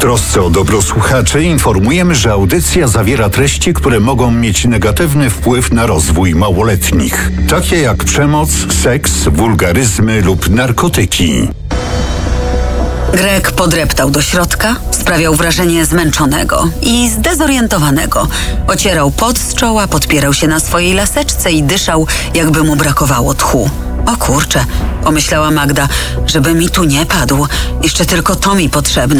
trosce o dobro słuchaczy informujemy, że audycja zawiera treści, które mogą mieć negatywny wpływ na rozwój małoletnich, takie jak przemoc, seks, wulgaryzmy lub narkotyki. Greg podreptał do środka, sprawiał wrażenie zmęczonego i zdezorientowanego. Ocierał pot z czoła, podpierał się na swojej laseczce i dyszał, jakby mu brakowało tchu. O kurczę, pomyślała Magda, żeby mi tu nie padł. Jeszcze tylko to mi potrzebne.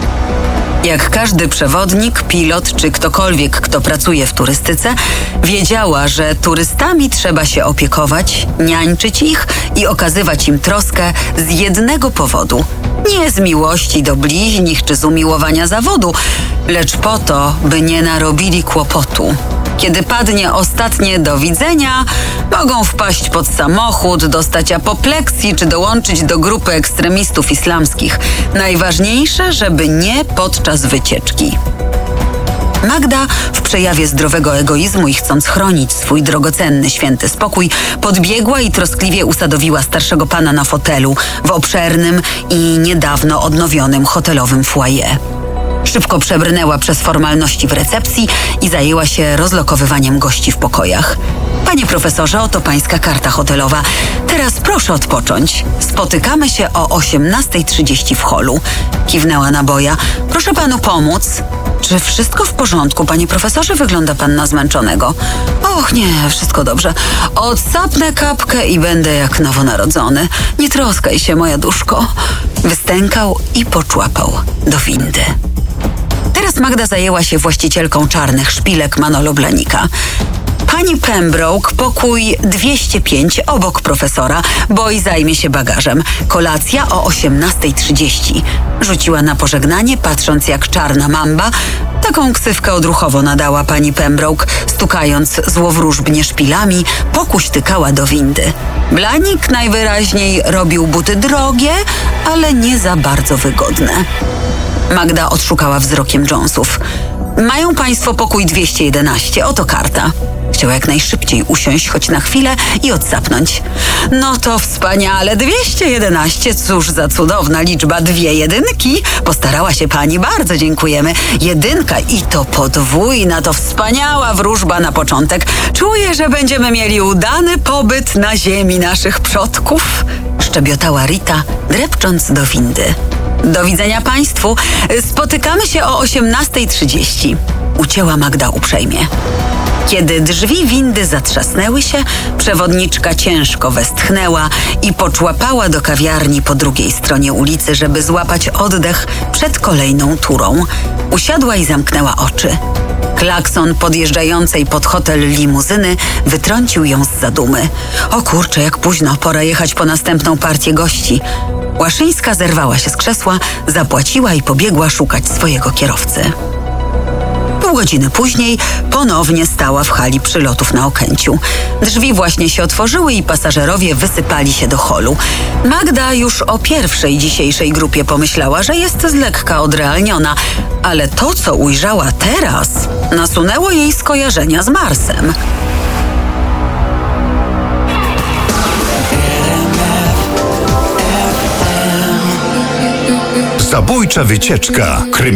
Jak każdy przewodnik, pilot czy ktokolwiek, kto pracuje w turystyce, wiedziała, że turystami trzeba się opiekować, niańczyć ich i okazywać im troskę z jednego powodu. Nie z miłości do bliźnich czy z umiłowania zawodu, lecz po to, by nie narobili kłopotu. Kiedy padnie ostatnie do widzenia, mogą wpaść pod samochód, dostać apopleksji czy dołączyć do grupy ekstremistów islamskich. Najważniejsze, żeby nie podczas wycieczki. Magda, w przejawie zdrowego egoizmu i chcąc chronić swój drogocenny, święty spokój, podbiegła i troskliwie usadowiła starszego pana na fotelu w obszernym i niedawno odnowionym hotelowym foyer. Szybko przebrnęła przez formalności w recepcji i zajęła się rozlokowywaniem gości w pokojach. Panie profesorze, oto pańska karta hotelowa. Teraz proszę odpocząć. Spotykamy się o 18:30 w holu. Kiwnęła na Boja. Proszę panu pomóc. Czy wszystko w porządku, panie profesorze? Wygląda pan na zmęczonego. Och, nie, wszystko dobrze. Odsapnę kapkę i będę jak nowonarodzony. Nie troskaj się, moja duszko. Wystękał i poczłapał do windy. Teraz Magda zajęła się właścicielką czarnych szpilek Manolo Blanika. Pani Pembroke, pokój 205 obok profesora. Boy zajmie się bagażem. Kolacja o 18:30. Rzuciła na pożegnanie, patrząc jak czarna mamba. Taką ksywkę odruchowo nadała pani Pembroke, stukając złowróżbnie szpilami, pokuśtykała do windy. Blanik najwyraźniej robił buty drogie, ale nie za bardzo wygodne. Magda odszukała wzrokiem Jonesów. Mają państwo pokój 211, oto karta. Chciała jak najszybciej usiąść choć na chwilę i odsapnąć. No to wspaniale, 211, cóż za cudowna liczba, 2 jedynki. Postarała się pani, bardzo dziękujemy. 1 i to podwójna, to wspaniała wróżba na początek. Czuję, że będziemy mieli udany pobyt na ziemi naszych przodków. Szczebiotała Rita, drepcząc do windy. Do widzenia państwu. Spotykamy się o 18:30. Ucięła Magda uprzejmie. Kiedy drzwi windy zatrzasnęły się, przewodniczka ciężko westchnęła i poczłapała do kawiarni po drugiej stronie ulicy, żeby złapać oddech przed kolejną turą. Usiadła i zamknęła oczy. Klakson podjeżdżającej pod hotel limuzyny wytrącił ją z zadumy. O kurczę, jak późno, pora jechać po następną partię gości. Łaszyńska zerwała się z krzesła, zapłaciła i pobiegła szukać swojego kierowcy. Pół godziny później ponownie stała w hali przylotów na Okęciu. Drzwi właśnie się otworzyły i pasażerowie wysypali się do holu. Magda już o pierwszej dzisiejszej grupie pomyślała, że jest z lekka odrealniona, ale to, co ujrzała teraz, nasunęło jej skojarzenia z Marsem. Zabójcza wycieczka.